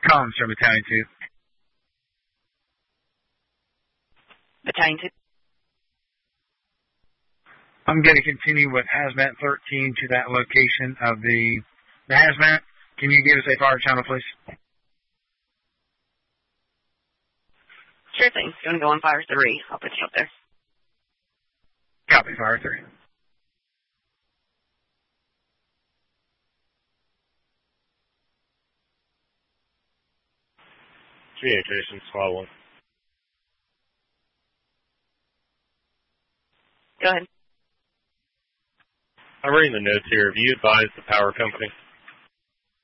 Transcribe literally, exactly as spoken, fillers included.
Collins from Battalion two. Battalion two. I'm going to continue with Hazmat thirteen to that location of the, the Hazmat. Can you give us a fire channel, please? Sure thing. You want to go on fire three? I'll put you up there. Copy, fire three. Communications, squad one. Go ahead. I'm reading the notes here. Have you advised the power company?